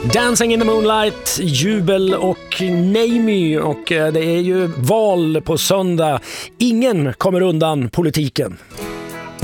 Dancing in the Moonlight, Jubel och Namy, och det är ju val på söndag. Ingen kommer undan politiken.